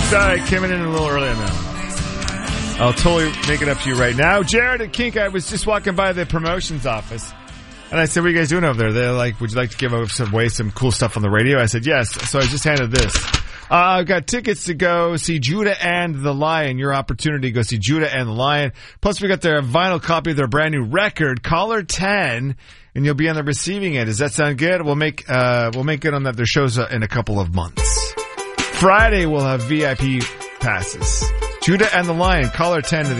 Sorry, coming in a little early on that one. I'll totally make it up to you right now. Jared and Kink, I was just walking by the promotions office, and I said, what are you guys doing over there? They're like, would you like to give away some cool stuff on the radio? I said, yes. So I just handed this. I've got tickets to go see Judah and the Lion. Your opportunity to go see Judah and the Lion. Plus, we got their vinyl copy of their brand new record, Caller 10, and you'll be on the receiving end. Does that sound good? We'll make it on that. Their shows in a couple of months. Friday, we'll have VIP passes. Judah and the Lion, Caller 10 to the